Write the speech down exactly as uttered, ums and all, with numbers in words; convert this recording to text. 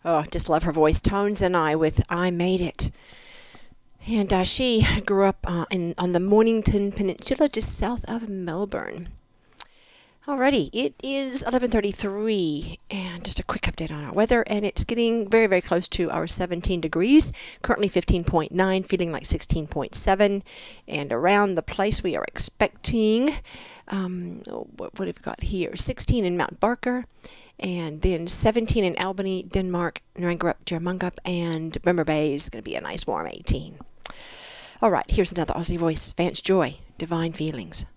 Oh, just love her voice. Tones and I with I Made It. And uh, she grew up uh, in on the Mornington Peninsula, just south of Melbourne. Alrighty, it is eleven thirty-three, and just a quick update on our weather, and it's getting very, very close to our seventeen degrees. Currently fifteen point nine, feeling like sixteen point seven, and around the place we are expecting, um, what, what have we got here? sixteen in Mount Barker, and then seventeen in Albany, Denmark, Naranggarup, Jermungup, and Bremer Bay is going to be a nice warm eighteen. All right, here's another Aussie voice, Vance Joy, Divine Feelings.